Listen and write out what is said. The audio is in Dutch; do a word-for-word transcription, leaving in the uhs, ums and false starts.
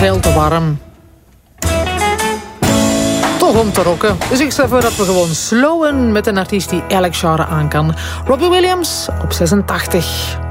veel te warm. Toch om te rocken. Dus ik stel voor dat we gewoon slowen met een artiest die elk genre aan kan. Robbie Williams op zesentachtig.